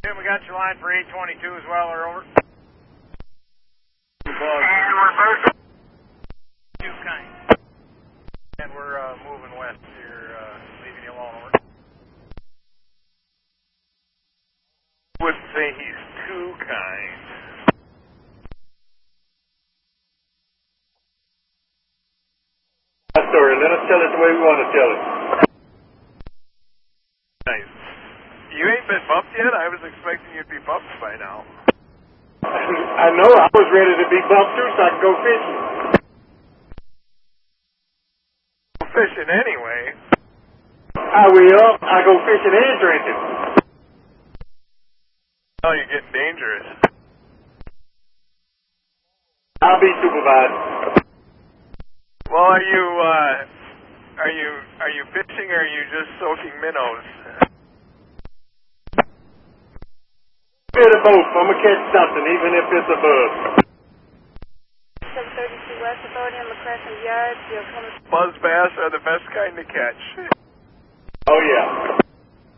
We got your line for 822 as well, or over. And we're both Two kind. And we're moving west here, leaving you alone, over. would say he's too kind. Story. Let us tell it the way we want to tell it. Nice. You ain't been bumped yet? I was expecting you'd be bumped by now. I know. I was ready to be bumped too, so I could go fishing. Fishing anyway. I will. I go fishing and drinking. Oh, you're getting dangerous. I'll be supervised. Well, are you fishing or are you just soaking minnows? Bit of both. I'm gonna catch something, even if it's a bug. 732 West Authority on McCracken Yards. Buzz bass are the best kind to catch.